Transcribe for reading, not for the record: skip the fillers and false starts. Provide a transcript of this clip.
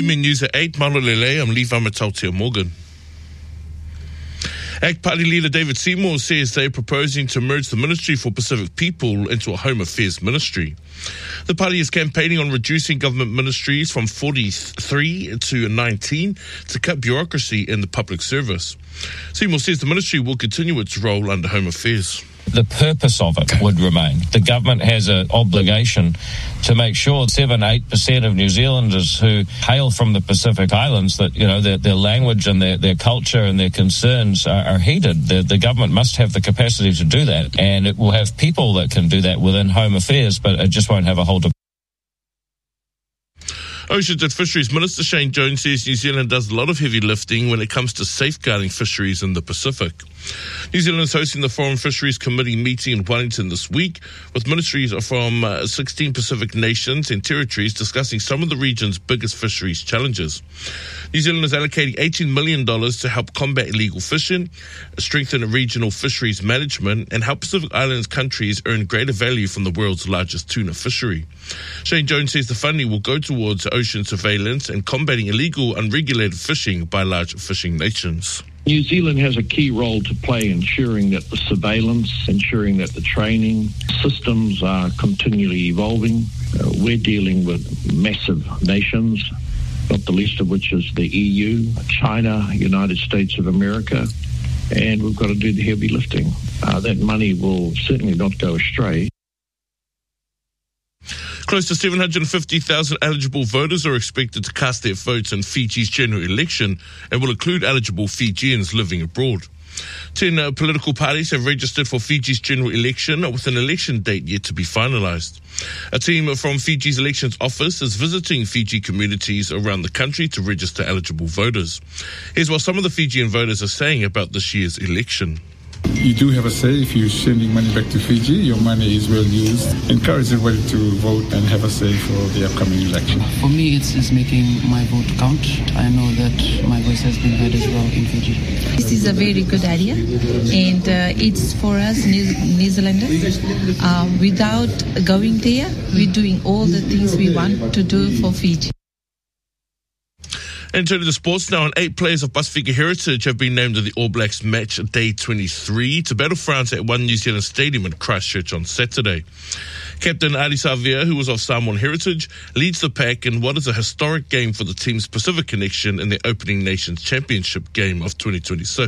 UMN News at 8, Malolele, I'm Levi Matautia Morgan. ACT Party leader David Seymour says they're proposing to merge the Ministry for Pacific People into a Home Affairs ministry. The party is campaigning on reducing government ministries from 43 to 19 to cut bureaucracy in the public service. Seymour says the ministry will continue its role under Home Affairs. The purpose of it would remain. The government has an obligation to make sure 7-8% of New Zealanders who hail from the Pacific Islands, that their language and their culture and their concerns are heeded. The government must have the capacity to do that, and it will have people that can do that within Home Affairs, but it just won't have a whole Oceans and Fisheries Minister Shane Jones says New Zealand does a lot of heavy lifting when it comes to safeguarding fisheries in the Pacific. New Zealand is hosting the Foreign Fisheries Committee meeting in Wellington this week, with ministries from 16 Pacific nations and territories discussing some of the region's biggest fisheries challenges. New Zealand is allocating $18 million to help combat illegal fishing, strengthen regional fisheries management, and help Pacific Islands countries earn greater value from the world's largest tuna fishery. Shane Jones says the funding will go towards ocean surveillance and combating illegal, unregulated fishing by large fishing nations. New Zealand has a key role to play ensuring that the surveillance, ensuring that the training systems are continually evolving. We're dealing with massive nations, not the least of which is the EU, China, United States of America, and we've got to do the heavy lifting. That money will certainly not go astray. Close to 750,000 eligible voters are expected to cast their votes in Fiji's general election and will include eligible Fijians living abroad. 10 political parties have registered for Fiji's general election with an election date yet to be finalised. A team from Fiji's elections office is visiting Fiji communities around the country to register eligible voters. Here's what some of the Fijian voters are saying about this year's election. You do have a say. If you're sending money back to Fiji, your money is well used. Encourage everybody to vote and have a say for the upcoming election. For me, it's making my vote count. I know that my voice has been heard as well in Fiji. This is a very good idea, and it's for us New Zealanders. Without going there, we're doing all the things we want to do for Fiji. And turning to sports now, and 8 players of Pasifika heritage have been named to the All Blacks match day 23 to battle France at One New Zealand Stadium in Christchurch on Saturday. Captain Adi Savia, who was of Samoan heritage, leads the pack in what is a historic game for the team's Pacific connection in their opening Nations Championship game of 2026.